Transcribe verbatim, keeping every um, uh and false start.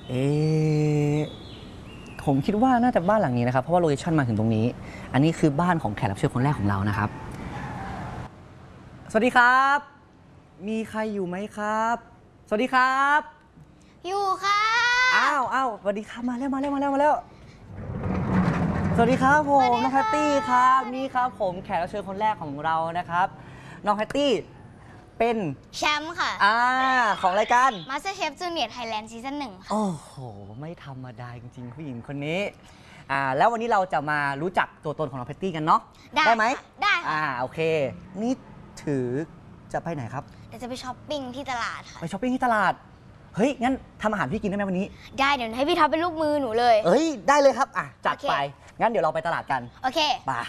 เอ๊ะผมคิดว่าน่าจะบ้านหลังนี้นะครับเพราะว่าโลเคชั่นมาถึงตรงนี้ อันนี้คือบ้านของแขกรับเชิญคนแรกของเรานะครับ สวัสดีครับ มีใครอยู่ไหมครับ สวัสดีครับอยู่ค่ะอ้าวอ้าวสวัสดีครับมาแล้วมาแล้วมาแล้วมาแล้วสวัสดีครับผมน้องแพตตี้ครับนี่ครับผมแขกรับเชิญคนแรกของเรานะครับน้องแพตตี้เป็นแชมป์ค่ะอ่าของรายการ MasterChef Junior Thailand ซีซั่นหนึ่งค่ะโอ้โหไม่ธรรมดาจริงๆผู้หญิงคนนี้อ่าแล้ววันนี้เราจะมารู้จักตัวตนของน้องแพตตี้กันเนาะได้ไหมได้ค่ะอ่าโอเค นี่ถือจะไปไหนครับเดี๋ยวจะไปช้อปปิ้งที่ตลาดค่ะไปช้อปปิ้งที่ตลาดเฮ้ยงั้นทำอาหารพี่กินได้ไหมวันนี้ได้เดี๋ยวให้พี่ท็อปเป็นลูกมือหนูเลยเอ้ยได้เลยครับอ่ะจัดโอเคไปงั้นเดี๋ยวเราไปตลาดกันโอเคป่ะ